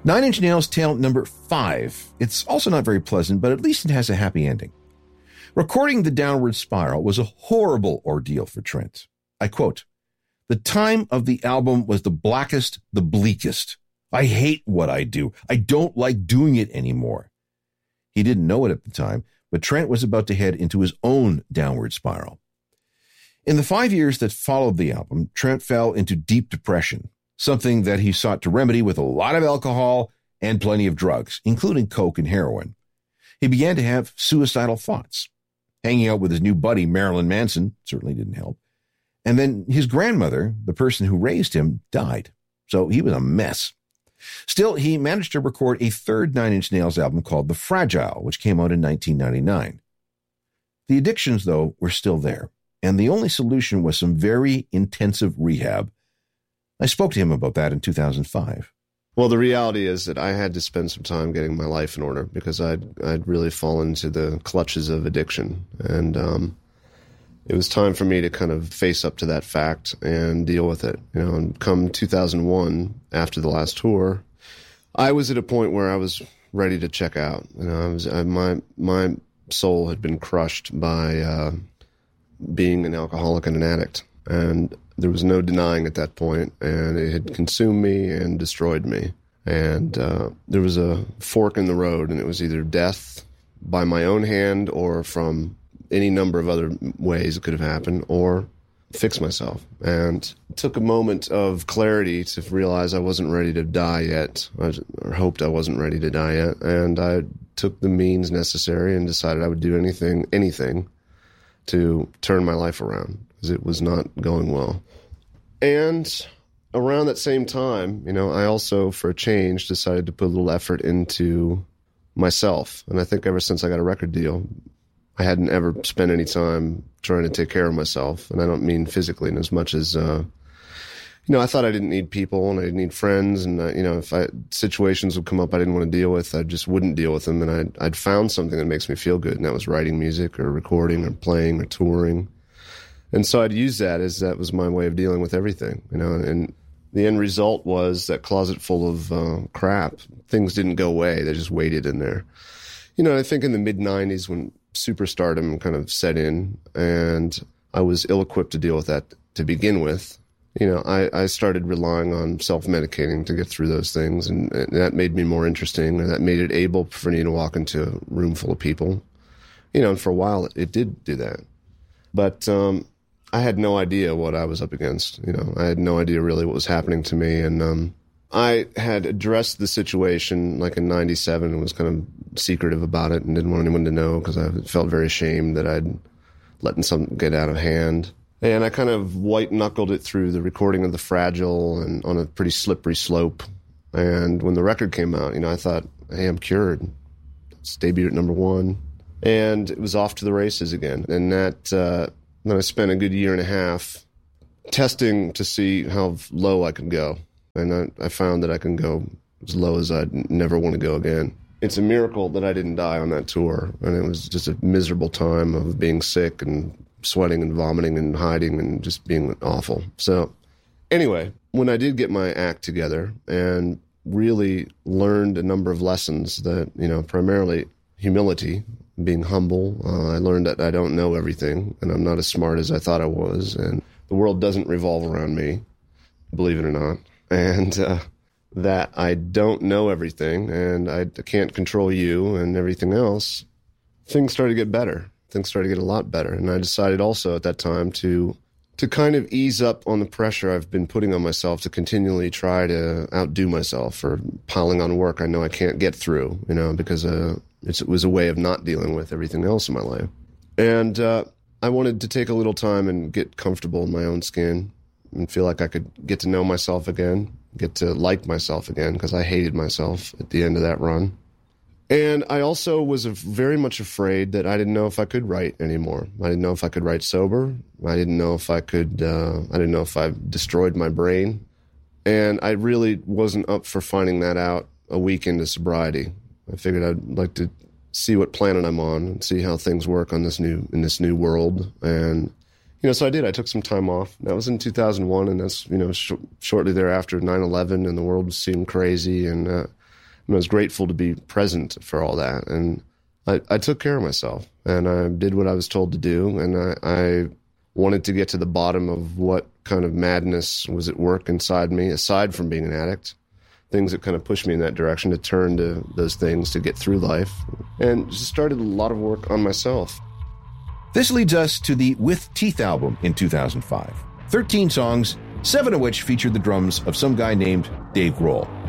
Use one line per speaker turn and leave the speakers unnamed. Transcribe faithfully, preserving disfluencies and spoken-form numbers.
Nine Inch Nails tale number five. It's also not very pleasant, but at least it has a happy ending. Recording The Downward Spiral was a horrible ordeal for Trent. I quote, "The time of the album was the blackest, the bleakest. I hate what I do. I don't like doing it anymore." He didn't know it at the time, but Trent was about to head into his own downward spiral. In the five years that followed the album, Trent fell into deep depression, something that he sought to remedy with a lot of alcohol and plenty of drugs, including coke and heroin. He began to have suicidal thoughts. Hanging out with his new buddy, Marilyn Manson, certainly didn't help. And then his grandmother, the person who raised him, died. So he was a mess. Still, he managed to record a third Nine Inch Nails album called The Fragile, which came out in nineteen ninety-nine. The addictions, though, were still there, and the only solution was some very intensive rehab. I spoke to him about that in two thousand five.
Well, the reality is that I had to spend some time getting my life in order because I'd I'd really fallen into the clutches of addiction. And um, it was time for me to kind of face up to that fact and deal with it. You know, and come two thousand one, after the last tour, I was at a point where I was ready to check out. You know, I was I, my my soul had been crushed by uh, being an alcoholic and an addict, and there was no denying at that point, and it had consumed me and destroyed me. And uh, there was a fork in the road, and it was either death by my own hand or from any number of other ways it could have happened, or fix myself. And it took a moment of clarity to realize I wasn't ready to die yet, or hoped I wasn't ready to die yet. And I took the means necessary and decided I would do anything, anything to turn my life around, because it was not going well. And around that same time, you know, I also, for a change, decided to put a little effort into myself. And I think ever since I got a record deal, I hadn't ever spent any time trying to take care of myself. And I don't mean physically in as much as, uh, you know, I thought I didn't need people and I didn't need friends. And, uh, you know, if I, situations would come up I didn't want to deal with, I just wouldn't deal with them. And I'd, I'd found something that makes me feel good. And that was writing music or recording or playing or touring. And so I'd use that as that was my way of dealing with everything, you know, and the end result was that closet full of uh, crap. Things didn't go away. They just waited in there. You know, I think in the mid nineties when superstardom kind of set in and I was ill-equipped to deal with that to begin with, you know, I, I started relying on self-medicating to get through those things, and, and that made me more interesting, and that made it able for me to walk into a room full of people. You know, and for a while it, it did do that. But um, I had no idea what I was up against. You know, I had no idea really what was happening to me, and um, I had addressed the situation like in ninety-seven and was kind of secretive about it and didn't want anyone to know because I felt very ashamed that I'd letting something get out of hand. And I kind of white-knuckled it through the recording of The Fragile and on a pretty slippery slope. And when the record came out, you know, I thought, hey, I'm cured. It's debuted at number one. And it was off to the races again. And that, uh, then I spent a good year and a half testing to see how low I could go. And I, I found that I can go as low as I'd never want to go again. It's a miracle that I didn't die on that tour. And it was just a miserable time of being sick and sweating and vomiting and hiding and just being awful. So anyway, when I did get my act together and really learned a number of lessons that, you know, primarily humility, being humble, uh, I learned that I don't know everything and I'm not as smart as I thought I was. And the world doesn't revolve around me, believe it or not. And uh, that I don't know everything and I can't control you and everything else. Things started to get better. Things started to get a lot better. And I decided also at that time to to kind of ease up on the pressure I've been putting on myself to continually try to outdo myself or piling on work I know I can't get through, you know, because uh, it's, it was a way of not dealing with everything else in my life. And uh, I wanted to take a little time and get comfortable in my own skin and feel like I could get to know myself again, get to like myself again, because I hated myself at the end of that run. And I also was very much afraid that I didn't know if I could write anymore. I didn't know if I could write sober. I didn't know if I could, uh, I didn't know if I destroyed my brain. And I really wasn't up for finding that out a week into sobriety. I figured I'd like to see what planet I'm on and see how things work on this new, in this new world. And, you know, so I did. I took some time off. That was in two thousand one, and that's, you know, sh- shortly thereafter, nine eleven, and the world seemed crazy, and, uh, I was grateful to be present for all that. And I, I took care of myself, and I did what I was told to do. And I, I wanted to get to the bottom of what kind of madness was at work inside me, aside from being an addict. Things that kind of pushed me in that direction, to turn to those things to get through life, and just started a lot of work on myself.
This leads us to the With Teeth album in two thousand five. thirteen songs, seven of which featured the drums of some guy named Dave Grohl.